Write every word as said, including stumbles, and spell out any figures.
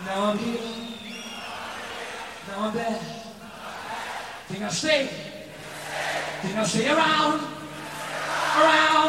Now I'm here. Now I'm there. Think I'll stay. Think I'll stay around. Around.